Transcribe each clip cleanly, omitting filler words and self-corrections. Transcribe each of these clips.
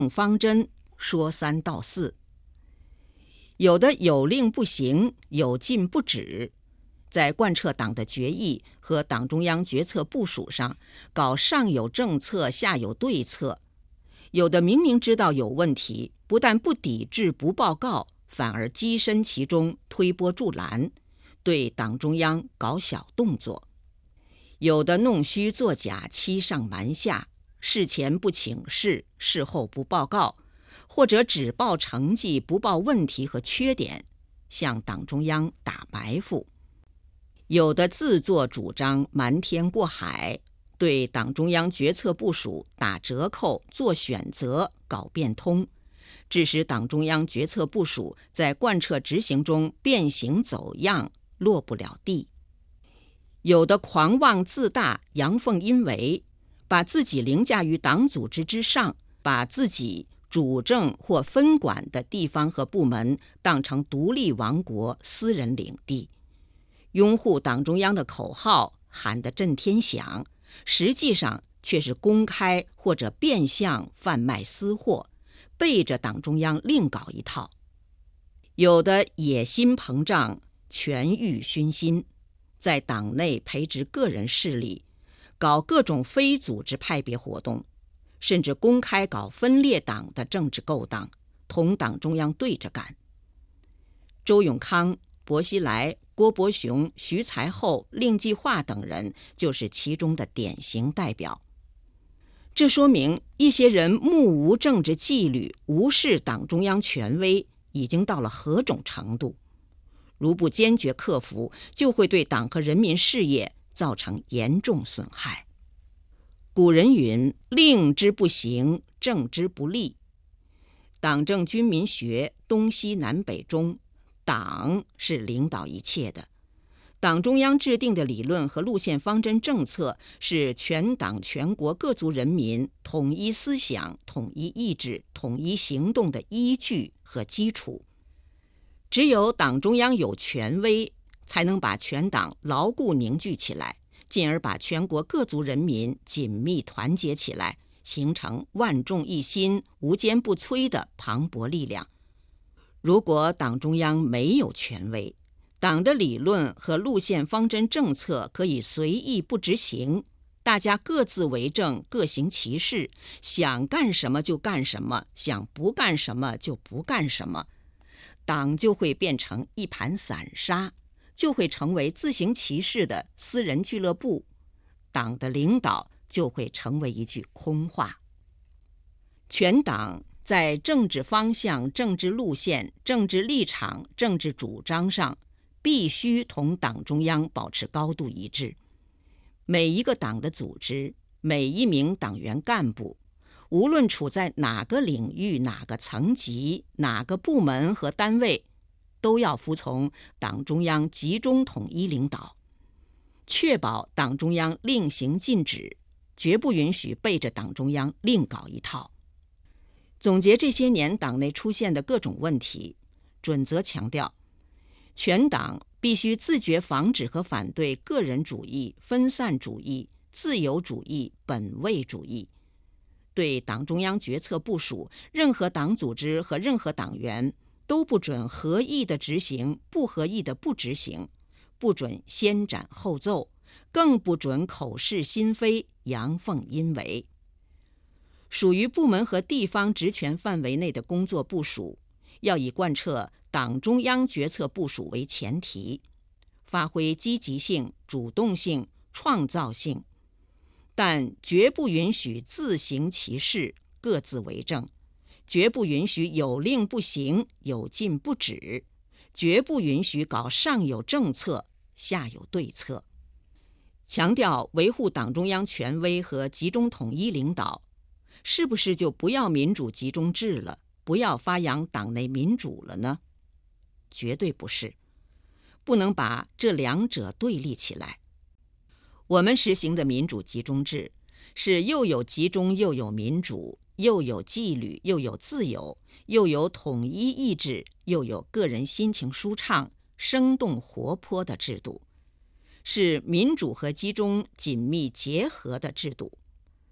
方针说三道四。有的有令不行，有禁不止，在贯彻党的决议和党中央决策部署上搞上有政策下有对策，有的明明知道有问题，不但不抵制不报告，反而跻身其中，推波助澜，对党中央搞小动作。有的弄虚作假，欺上瞒下，事前不请示，事后不报告，或者只报成绩不报问题和缺点，向党中央打白腹。有的自作主张，瞒天过海，对党中央决策部署打折扣，做选择，搞变通，致使党中央决策部署在贯彻执行中变形走样，落不了地。有的狂妄自大，阳奉阴违，把自己凌驾于党组织之上，把自己主政或分管的地方和部门当成独立王国、私人领地，拥护党中央的口号喊得震天响，实际上却是公开或者变相贩卖私货，背着党中央另搞一套。有的野心膨胀，权欲熏心，在党内培植个人势力，搞各种非组织派别活动，甚至公开搞分裂党的政治勾当，同党中央对着干。周永康、薄熙来、郭伯雄、徐才厚、令计划等人就是其中的典型代表。这说明一些人目无政治纪律，无视党中央权威，已经到了何种程度？如不坚决克服，就会对党和人民事业造成严重损害。古人云：令之不行，政之不立。党政军民学东西南北中，党是领导一切的。党中央制定的理论和路线方针政策是全党全国各族人民统一思想、统一意志、统一行动的依据和基础。只有党中央有权威，才能把全党牢固凝聚起来，进而把全国各族人民紧密团结起来，形成万众一心、无坚不摧的磅礴力量。如果党中央没有权威，党的理论和路线方针政策可以随意不执行，大家各自为政，各行其事，想干什么就干什么，想不干什么就不干什么，党就会变成一盘散沙，就会成为自行其事的私人俱乐部，党的领导就会成为一句空话。全党在政治方向、政治路线、政治立场、政治主张上必须同党中央保持高度一致。每一个党的组织，每一名党员干部，无论处在哪个领域、哪个层级、哪个部门和单位，都要服从党中央集中统一领导，确保党中央令行禁止，绝不允许背着党中央另搞一套。总结这些年党内出现的各种问题，准则强调，全党必须自觉防止和反对个人主义、分散主义、自由主义、本位主义。对党中央决策部署，任何党组织和任何党员都不准合意的执行，不合意的不执行，不准先斩后奏，更不准口是心非、阳奉阴违。属于部门和地方职权范围内的工作部署，要以贯彻党中央决策部署为前提，发挥积极性、主动性、创造性，但绝不允许自行其事、各自为政，绝不允许有令不行、有禁不止，绝不允许搞上有政策、下有对策。强调维护党中央权威和集中统一领导，是不是就不要民主集中制了，不要发扬党内民主了呢？绝对不是，不能把这两者对立起来。我们实行的民主集中制，是又有集中又有民主，又有纪律又有自由，又有统一意志，又有个人心情舒畅、生动活泼的制度，是民主和集中紧密结合的制度。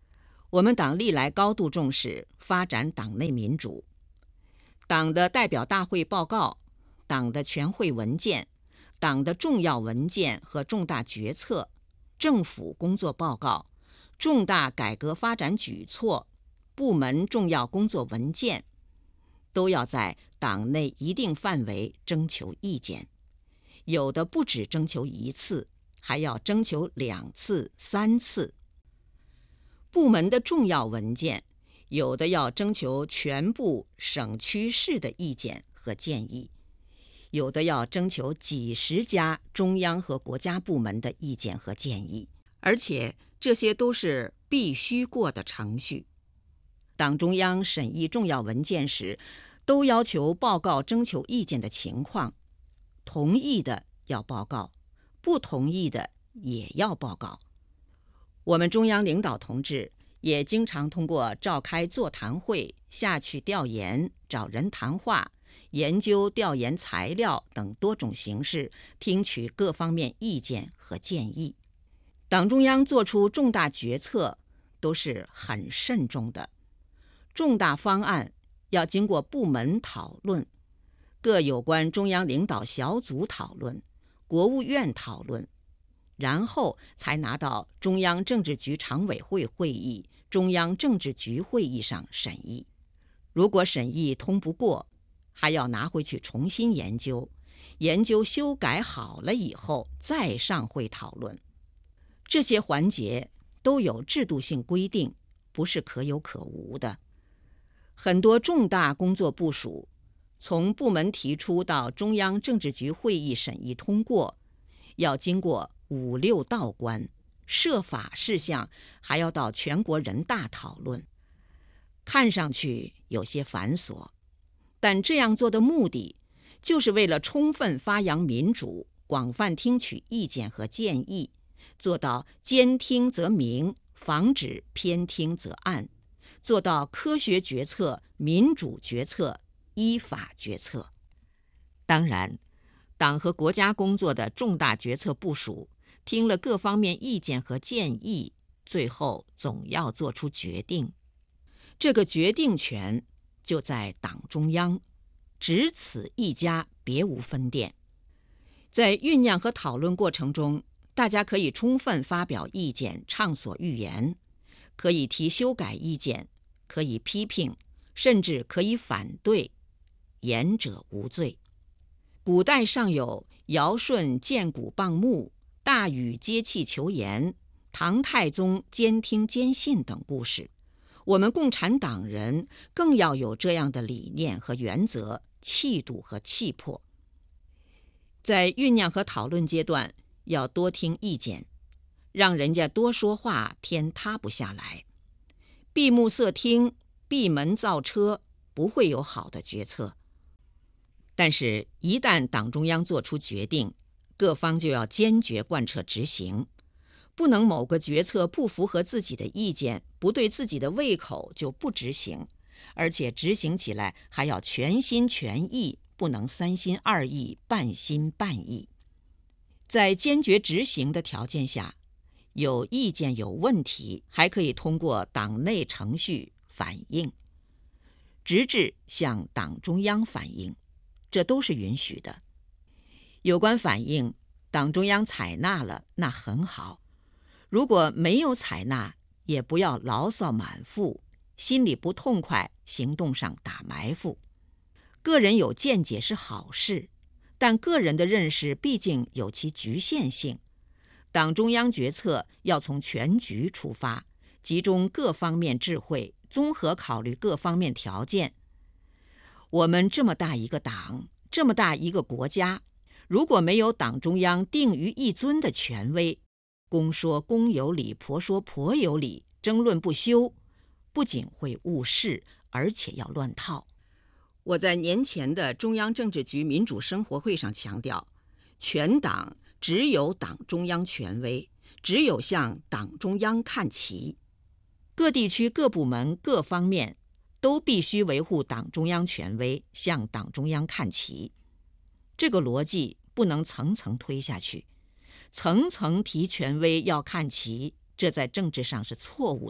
我们党历来高度重视发展党内民主。党的代表大会报告、党的全会文件、党的重要文件和重大决策、政府工作报告、重大改革发展举措、部门重要工作文件，都要在党内一定范围征求意见，有的不止征求1次，还要征求2次、3次。部门的重要文件，有的要征求全部省区市的意见和建议，有的要征求几十家中央和国家部门的意见和建议，而且这些都是必须过的程序。党中央审议重要文件时，都要求报告征求意见的情况，同意的要报告，不同意的也要报告。我们中央领导同志也经常通过召开座谈会、下去调研、找人谈话、研究调研材料等多种形式，听取各方面意见和建议。党中央做出重大决策都是很慎重的，重大方案要经过部门讨论，各有关中央领导小组讨论，国务院讨论，然后才拿到中央政治局常委会会议、中央政治局会议上审议。如果审议通不过，还要拿回去重新研究，研究修改好了以后再上会讨论。这些环节都有制度性规定，不是可有可无的。很多重大工作部署，从部门提出到中央政治局会议审议通过，要经过5、6道关，涉法事项还要到全国人大讨论，看上去有些繁琐，但这样做的目的，就是为了充分发扬民主，广泛听取意见和建议，做到兼听则明，防止偏听则暗，做到科学决策、民主决策、依法决策。当然，党和国家工作的重大决策部署，听了各方面意见和建议，最后总要做出决定。这个决定权就在党中央，只此一家，别无分店。在酝酿和讨论过程中，大家可以充分发表意见，畅所欲言，可以提修改意见，可以批评，甚至可以反对，言者无罪。古代尚有尧舜见古谤木、大禹接气求言、唐太宗兼听兼信等故事。我们共产党人更要有这样的理念和原则、气度和气魄。在酝酿和讨论阶段，要多听意见，让人家多说话，天塌不下来。闭目塞听、闭门造车，不会有好的决策。但是，一旦党中央做出决定，各方就要坚决贯彻执行，不能某个决策不符合自己的意见，不对自己的胃口就不执行，而且执行起来还要全心全意，不能3心2意、半心半意。在坚决执行的条件下，有意见有问题，还可以通过党内程序反映，直至向党中央反映，这都是允许的。有关反映，党中央采纳了，那很好。如果没有采纳，也不要牢骚满腹，心里不痛快，行动上打埋伏。个人有见解是好事，但个人的认识毕竟有其局限性。党中央决策要从全局出发，集中各方面智慧，综合考虑各方面条件。我们这么大一个党，这么大一个国家，如果没有党中央定于一尊的权威，公说公有理，婆说婆有理，争论不休，不仅会误事，而且要乱套。我在年前的中央政治局民主生活会上强调，全党只有党中央权威，只有向党中央看齐。各地区各部门各方面都必须维护党中央权威，向党中央看齐。这个逻辑不能层层推下去，层层提权威要看齐，这在政治上是错误的，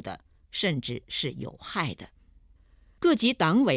甚至是有害的。各级党委